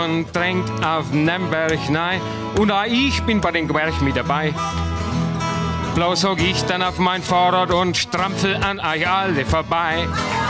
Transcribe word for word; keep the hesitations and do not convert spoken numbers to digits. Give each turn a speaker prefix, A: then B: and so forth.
A: und drängt auf Nürnberg nein. Und auch ich bin bei den Gewerk mit dabei. Bloß hock ich dann auf mein Fahrrad und strampel an euch alle vorbei.